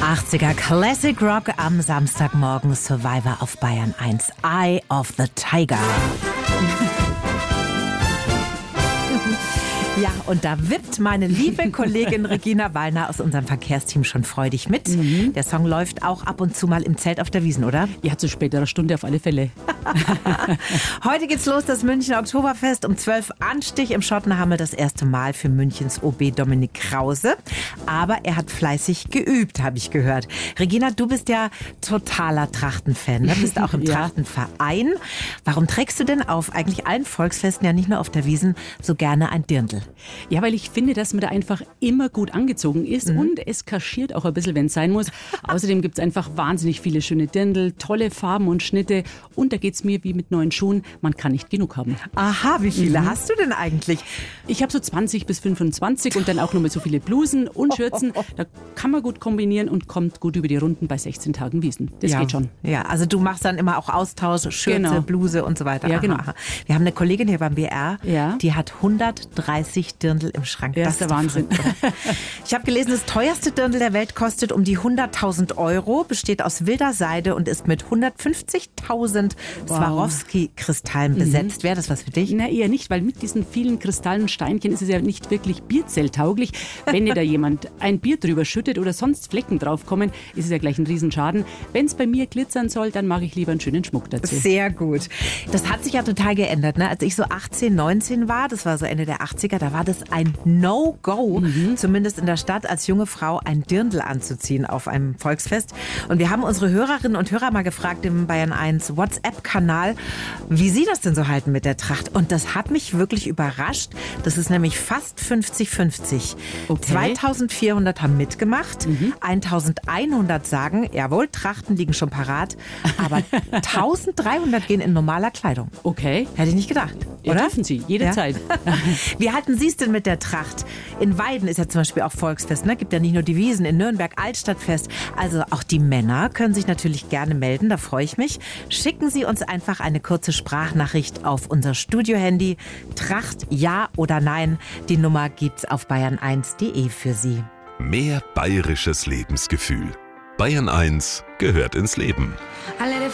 80er Classic Rock am Samstagmorgen, Survivor auf Bayern 1. Eye of the Tiger. Ja, und da wippt meine liebe Kollegin Regina Wallner aus unserem Verkehrsteam schon freudig mit. Der Song läuft auch ab und zu mal im Zelt auf der Wiesn, oder? Ja, zu späterer Stunde auf alle Fälle. Heute geht's los, das Münchner Oktoberfest. Um 12 Anstich im Schottenhammel, das erste Mal für Münchens OB Dominik Krause. Aber er hat fleißig geübt, habe ich gehört. Regina, du bist ja totaler Trachtenfan, ne? Bist auch im Trachtenverein. Warum trägst du denn auf eigentlich allen Volksfesten, ja nicht nur auf der Wiesn, so gerne ein Dirndl? Ja, weil ich finde, dass man da einfach immer gut angezogen ist und es kaschiert auch ein bisschen, wenn es sein muss. Außerdem gibt es einfach wahnsinnig viele schöne Dirndl, tolle Farben und Schnitte und da geht es mir wie mit neuen Schuhen, man kann nicht genug haben. Aha, wie viele hast du denn eigentlich? Ich habe so 20 bis 25 und dann auch nochmal so viele Blusen und Schürzen. Da kann man gut kombinieren und kommt gut über die Runden bei 16 Tagen Wiesn. Das geht schon. Ja, also du machst dann immer auch Austausch, Schürze, Bluse und so weiter. Ja, genau. Wir haben eine Kollegin hier beim BR, Ja. die hat 130 Dirndl im Schrank. Ja, das ist der Wahnsinn. Ich habe gelesen, das teuerste Dirndl der Welt kostet um die 100.000 Euro, besteht aus wilder Seide und ist mit 150.000 Swarovski-Kristallen besetzt. Wäre das was für dich? Na, eher nicht, weil mit diesen vielen Kristallen und Steinchen ist es ja nicht wirklich bierzelttauglich. Wenn dir da jemand ein Bier drüber schüttet oder sonst Flecken draufkommen, ist es ja gleich ein Riesenschaden. Wenn es bei mir glitzern soll, dann mache ich lieber einen schönen Schmuck dazu. Sehr gut. Das hat sich ja total geändert, ne? Als ich so 18, 19 war, das war so Ende der 80er, da war das ein No-Go, zumindest in der Stadt, als junge Frau ein Dirndl anzuziehen auf einem Volksfest. Und wir haben unsere Hörerinnen und Hörer mal gefragt im Bayern 1 WhatsApp-Kanal, wie sie das denn so halten mit der Tracht. Und das hat mich wirklich überrascht. Das ist nämlich fast 50-50. Okay. 2400 haben mitgemacht, 1100 sagen, jawohl, Trachten liegen schon parat, aber 1300 gehen in normaler Kleidung. Okay. Hätte ich nicht gedacht, Ja, oder? dürfen Sie, jederzeit. Ja? Wie halten Sie es denn mit der Tracht? In Weiden ist ja zum Beispiel auch Volksfest, ne? Gibt ja nicht nur die Wiesn, in Nürnberg Altstadtfest. Also auch die Männer können sich natürlich gerne melden, da freue ich mich. Schicken Sie uns einfach eine kurze Sprachnachricht auf unser Studiohandy. Tracht, ja oder nein? Die Nummer gibt's auf bayern1.de für Sie. Mehr bayerisches Lebensgefühl. Bayern 1 gehört ins Leben.